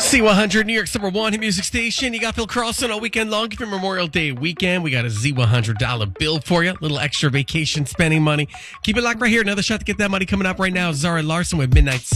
Z100, New York's #1 hit music station. You got Phil Carlson all weekend long for Memorial Day weekend. We got a Z100 bill for you. Little extra vacation spending money. Keep it locked right here. Another shot to get that money coming up right now. Zara Larson with Midnight